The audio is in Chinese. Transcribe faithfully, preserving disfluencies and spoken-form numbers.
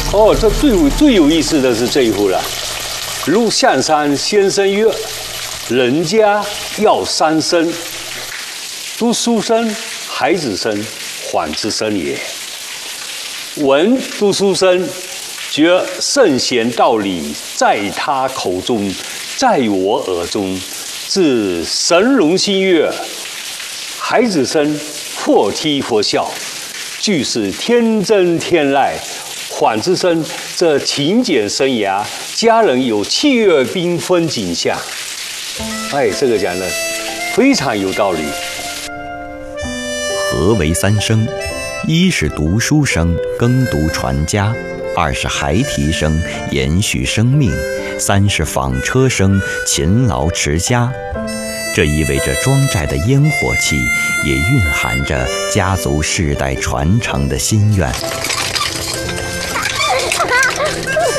哦，这最最有意思的是这一户了。陆象山先生曰：“人家要三生，读书生、孩子生、缓之生也。闻读书生，觉圣贤道理在他口中，在我耳中，自神容心悦。孩子生，或踢或笑，俱是天真天籁。缓之生，这勤俭生涯，家人有气月缤纷景象。”哎，这个讲的非常有道理。 何为三生？一是读书生，耕读传家；二是孩提生，延续生命；三是纺车生，勤劳持家。这意味着庄寨的烟火气，也蕴含着家族世代传承的心愿。